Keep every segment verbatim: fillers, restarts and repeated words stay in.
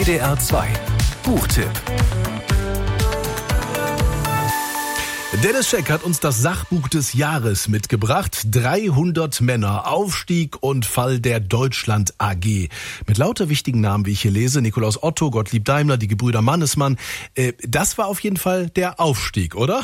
D R zwei Buchtipp. Dennis Scheck hat uns das Sachbuch des Jahres mitgebracht. dreihundert Männer, Aufstieg und Fall der Deutschland A G. Mit lauter wichtigen Namen, wie ich hier lese. Nikolaus Otto, Gottlieb Daimler, die Gebrüder Mannesmann. Äh, das war auf jeden Fall der Aufstieg, oder?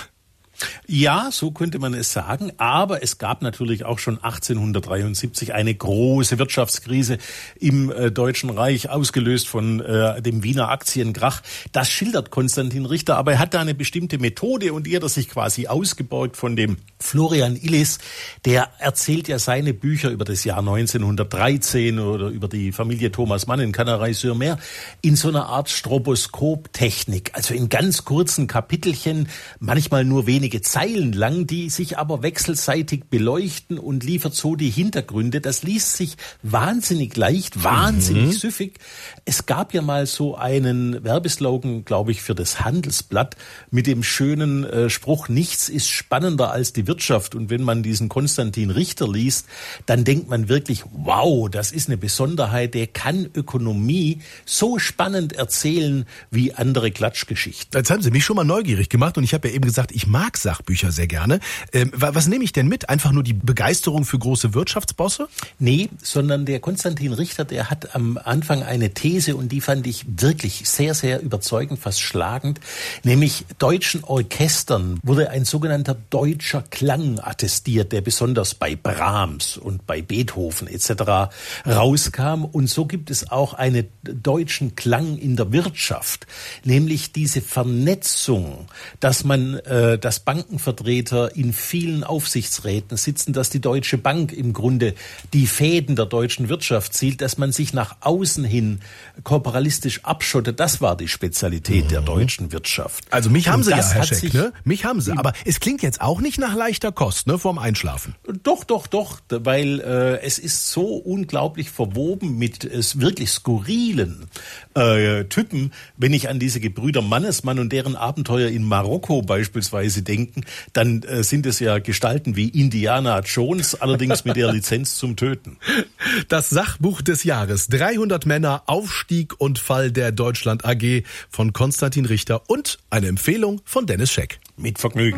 Ja, so könnte man es sagen. Aber es gab natürlich auch schon achtzehnhundertdreiundsiebzig eine große Wirtschaftskrise im äh, Deutschen Reich, ausgelöst von äh, dem Wiener Aktienkrach. Das schildert Konstantin Richter, aber er hat da eine bestimmte Methode und die hat er sich quasi ausgeborgt von dem Florian Illis. Der erzählt ja seine Bücher über das Jahr neunzehnhundertdreizehn oder über die Familie Thomas Mann in Canarey-sur-Mer in so einer Art Stroboskop-Technik. Also in ganz kurzen Kapitelchen, manchmal nur wenige Zeilen lang, die sich aber wechselseitig beleuchten und liefert so die Hintergründe. Das liest sich wahnsinnig leicht, wahnsinnig mhm. süffig. Es gab ja mal so einen Werbeslogan, glaube ich, für das Handelsblatt mit dem schönen äh, Spruch, nichts ist spannender als die Wirtschaft. Und wenn man diesen Konstantin Richter liest, dann denkt man wirklich, wow, das ist eine Besonderheit. Der kann Ökonomie so spannend erzählen wie andere Klatschgeschichten. Jetzt haben Sie mich schon mal neugierig gemacht und ich habe ja eben gesagt, ich mag Sachbücher sehr gerne. Ähm, was nehme ich denn mit? Einfach nur die Begeisterung für große Wirtschaftsbosse? Nee, sondern der Konstantin Richter, der hat am Anfang eine These und die fand ich wirklich sehr, sehr überzeugend, fast schlagend. Nämlich deutschen Orchestern wurde ein sogenannter deutscher Klang attestiert, der besonders bei Brahms und bei Beethoven et cetera rauskam. Und so gibt es auch einen deutschen Klang in der Wirtschaft, nämlich diese Vernetzung, dass man äh, dass Bankenvertreter in vielen Aufsichtsräten sitzen, dass die Deutsche Bank im Grunde die Fäden der deutschen Wirtschaft zielt, dass man sich nach außen hin korporalistisch abschottet. Das war die Spezialität mhm. der deutschen Wirtschaft. Also mich haben Und Sie ja, Herr Scheck, ne? Mich haben Sie. Aber es klingt jetzt auch nicht nach leichter Kost, ne, vorm Einschlafen. Doch, doch, doch, weil äh, es ist so unglaublich verwoben mit äh, wirklich skurrilen äh, Typen, wenn ich an diese Gebrüder Mannesmann und deren Abenteuer in Marokko beispielsweise denken, dann äh, sind es ja Gestalten wie Indiana Jones, allerdings mit der Lizenz zum Töten. Das Sachbuch des Jahres, dreihundert Männer, Aufstieg und Fall der Deutschland A G von Konstantin Richter und eine Empfehlung von Dennis Scheck. Mit Vergnügen.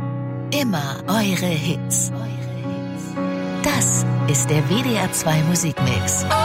Immer eure Hits. Das ist der W D R zwei Musikmix.